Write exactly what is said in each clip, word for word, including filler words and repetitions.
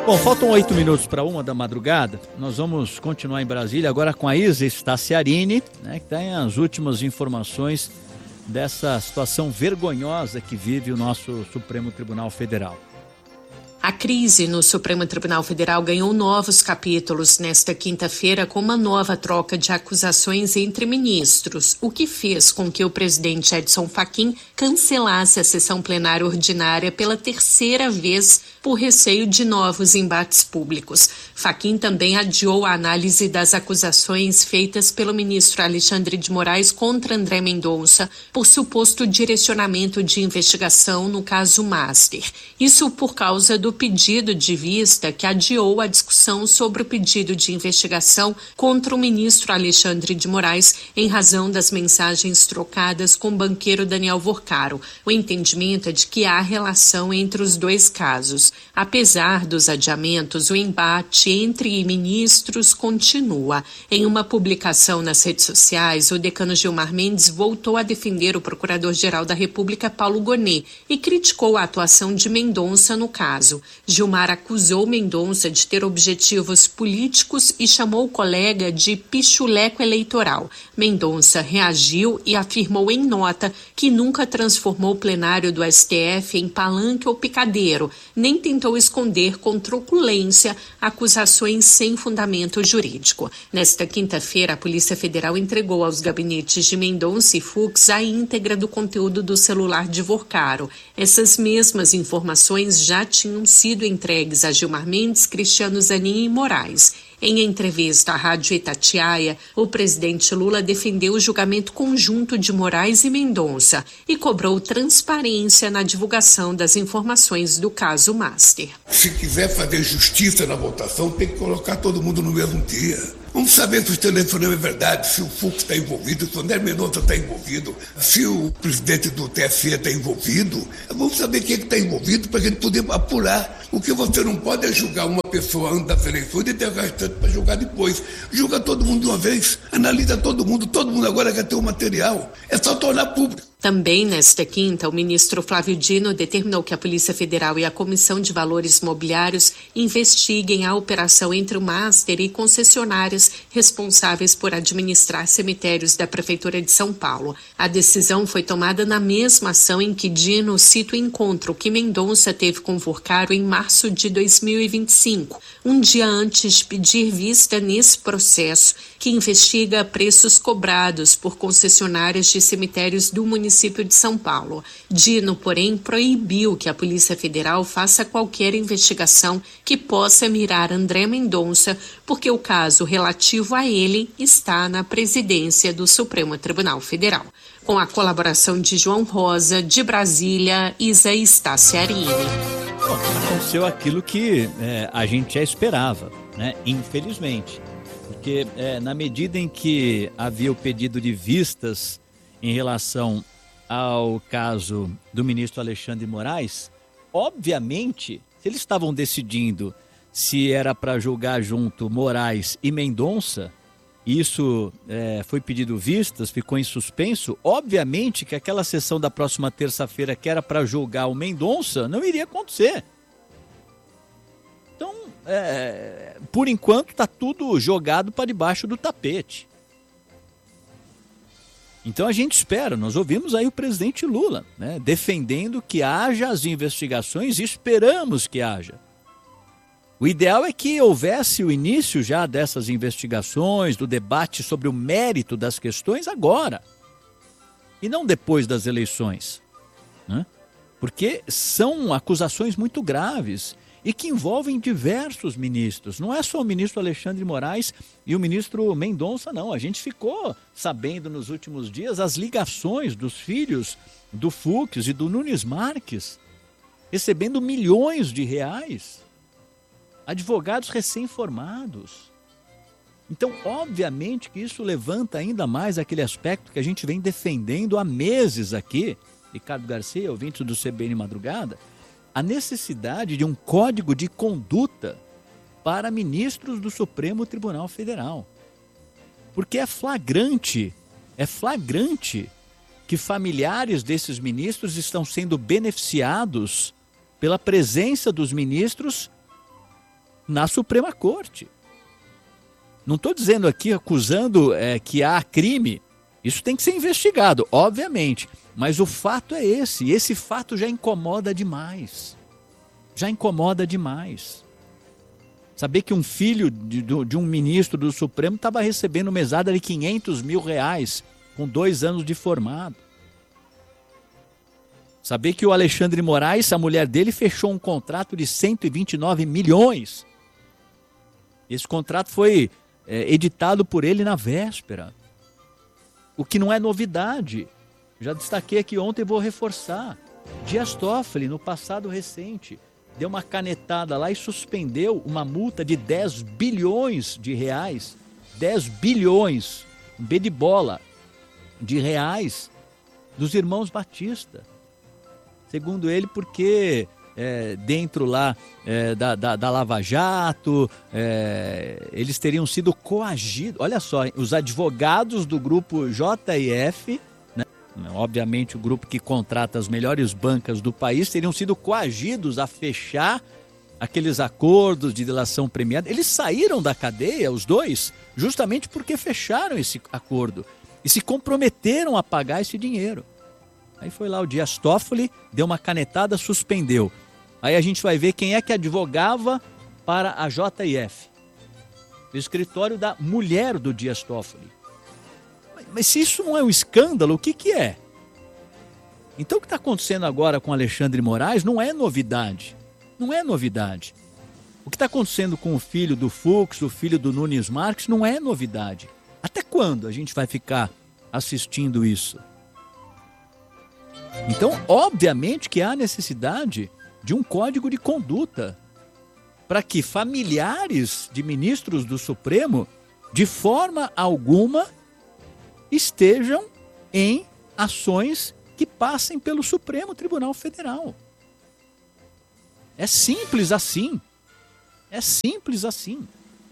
Bom, faltam oito minutos para uma da madrugada. Nós vamos continuar em Brasília agora com a Isa Staciarini, né, que tem as últimas informações dessa situação vergonhosa que vive o nosso Supremo Tribunal Federal. A crise no Supremo Tribunal Federal ganhou novos capítulos nesta quinta-feira com uma nova troca de acusações entre ministros, o que fez com que o presidente Edson Fachin cancelasse a sessão plenária ordinária pela terceira vez por receio de novos embates públicos. Fachin também adiou a análise das acusações feitas pelo ministro Alexandre de Moraes contra André Mendonça por suposto direcionamento de investigação no caso Master. Isso por causa do pedido de vista que adiou a discussão sobre o pedido de investigação contra o ministro Alexandre de Moraes em razão das mensagens trocadas com o banqueiro Daniel Vorcaro. O entendimento é de que há relação entre os dois casos. Apesar dos adiamentos, o embate entre ministros continua. Em uma publicação nas redes sociais, o decano Gilmar Mendes voltou a defender o procurador-geral da República, Paulo Gonet, e criticou a atuação de Mendonça no caso. Gilmar acusou Mendonça de ter objetivos políticos e chamou o colega de pichuleco eleitoral. Mendonça reagiu e afirmou em nota que nunca transformou o plenário do S T F em palanque ou picadeiro, nem tentou esconder com truculência acusações sem fundamento jurídico. Nesta quinta-feira, a Polícia Federal entregou aos gabinetes de Mendonça e Fux a íntegra do conteúdo do celular de Vorcaro. Essas mesmas informações já tinham sido entregues a Gilmar Mendes, Cristiano Zanin e Moraes. Em entrevista à Rádio Itatiaia, o presidente Lula defendeu o julgamento conjunto de Moraes e Mendonça e cobrou transparência na divulgação das informações do caso Master. Se quiser fazer justiça na votação, tem que colocar todo mundo no mesmo dia. Vamos saber se o telefonema é verdade, se o Fux está envolvido, se o André Mendonça está envolvido, se o presidente do T S E está envolvido. Vamos saber quem é que está envolvido para a gente poder apurar. O que você não pode é julgar uma pessoa antes das eleições e ter o restante para julgar depois. Julga todo mundo de uma vez, analisa todo mundo, todo mundo agora quer ter o material. É só tornar público. Também nesta quinta, o ministro Flávio Dino determinou que a Polícia Federal e a Comissão de Valores Mobiliários investiguem a operação entre o Master e concessionárias responsáveis por administrar cemitérios da Prefeitura de São Paulo. A decisão foi tomada na mesma ação em que Dino cita o encontro que Mendonça teve com Vorcaro em março de dois mil e vinte e cinco, um dia antes de pedir vista nesse processo que investiga preços cobrados por concessionárias de cemitérios do município de São Paulo. Dino, porém, proibiu que a Polícia Federal faça qualquer investigação que possa mirar André Mendonça, porque o caso relativo a ele está na presidência do Supremo Tribunal Federal. Com a colaboração de João Rosa, de Brasília, Isa Staciarini. Bom, aconteceu aquilo que é, a gente já esperava, né? Infelizmente. Porque é, na medida em que havia o pedido de vistas em relação ao caso do ministro Alexandre de Moraes, obviamente, se eles estavam decidindo se era para julgar junto Moraes e Mendonça, isso é, foi pedido vistas, ficou em suspenso, obviamente que aquela sessão da próxima terça-feira que era para julgar o Mendonça não iria acontecer. Então, é, por enquanto, está tudo jogado para debaixo do tapete. Então a gente espera, nós ouvimos aí o presidente Lula, né, defendendo que haja as investigações e esperamos que haja. O ideal é que houvesse o início já dessas investigações, do debate sobre o mérito das questões agora, e não depois das eleições, né? Porque são acusações muito graves e que envolvem diversos ministros. Não é só o ministro Alexandre de Moraes e o ministro Mendonça, não. A gente ficou sabendo nos últimos dias as ligações dos filhos do Fux e do Nunes Marques, recebendo milhões de reais. Advogados recém-formados. Então, obviamente que isso levanta ainda mais aquele aspecto que a gente vem defendendo há meses aqui, Ricardo Garcia, ouvinte do C B N Madrugada, a necessidade de um código de conduta para ministros do Supremo Tribunal Federal. Porque é flagrante, é flagrante que familiares desses ministros estão sendo beneficiados pela presença dos ministros na Suprema Corte. Não estou dizendo aqui, acusando é, que há crime. Isso tem que ser investigado, obviamente. Mas o fato é esse. E esse fato já incomoda demais. Já incomoda demais. Saber que um filho de, de um ministro do Supremo estava recebendo mesada de quinhentos mil reais com dois anos de formado. Saber que o Alexandre Moraes, a mulher dele, fechou um contrato de cento e vinte e nove milhões. Esse contrato foi é, editado por ele na véspera. O que não é novidade. Já destaquei aqui ontem e vou reforçar. Dias Toffoli, no passado recente, deu uma canetada lá e suspendeu uma multa de dez bilhões de reais. dez bilhões, um B de bola, de reais dos irmãos Batista. Segundo ele, porque é, dentro lá é, da, da, da Lava Jato, é, eles teriam sido coagidos. Olha só, os advogados do grupo J F, né, obviamente o grupo que contrata as melhores bancas do país, teriam sido coagidos a fechar aqueles acordos de delação premiada. Eles saíram da cadeia, os dois, justamente porque fecharam esse acordo e se comprometeram a pagar esse dinheiro. Aí foi lá o Dias Toffoli, deu uma canetada, suspendeu. Aí a gente vai ver quem é que advogava para a J F. O escritório da mulher do Dias Toffoli. Mas se isso não é um escândalo, o que que é? Então o que está acontecendo agora com Alexandre Moraes não é novidade. Não é novidade. O que está acontecendo com o filho do Fux, o filho do Nunes Marques, não é novidade. Até quando a gente vai ficar assistindo isso? Então, obviamente que há necessidade de um código de conduta para que familiares de ministros do Supremo, de forma alguma, estejam em ações que passem pelo Supremo Tribunal Federal. É simples assim. É simples assim.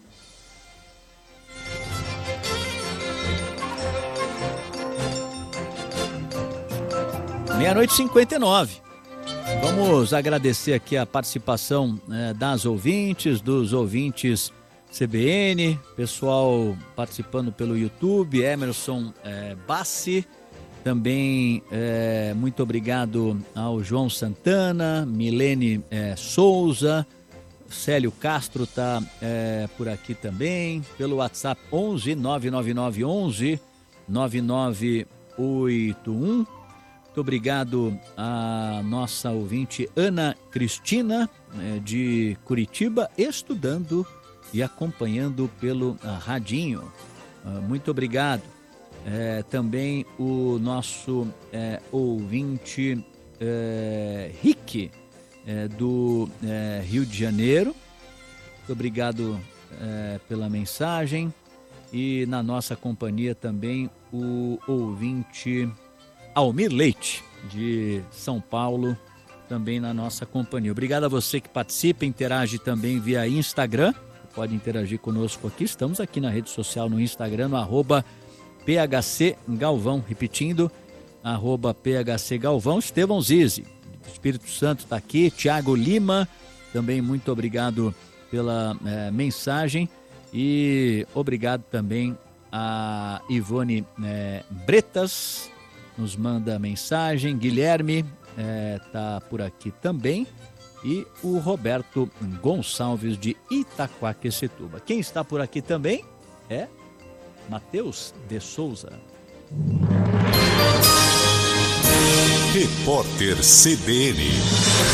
Meia-noite e cinquenta e nove. Vamos agradecer aqui a participação né, das ouvintes, dos ouvintes C B N, pessoal participando pelo YouTube, Emerson é, Bassi, também é, muito obrigado ao João Santana, Milene é, Souza, Célio Castro está é, por aqui também, pelo WhatsApp onze nove nove nove onze nove nove oito um. Muito obrigado à nossa ouvinte Ana Cristina, de Curitiba, estudando e acompanhando pelo radinho. Muito obrigado. É, também o nosso é, ouvinte é, Rick, é, do é, Rio de Janeiro. Muito obrigado é, pela mensagem. E na nossa companhia também o ouvinte Almir Leite, de São Paulo, também na nossa companhia. Obrigado a você que participa, interage também via Instagram. Pode interagir conosco aqui. Estamos aqui na rede social, no Instagram, no arroba P H C Galvão. Repetindo, arroba P H C Galvão. Estevão Zizi, Espírito Santo, está aqui. Tiago Lima, também muito obrigado pela é, mensagem. E obrigado também a Ivone é, Bretas, nos manda mensagem. Guilherme está é, por aqui também. E o Roberto Gonçalves, de Itaquaquecetuba. Quem está por aqui também é Matheus de Souza. Repórter C B N.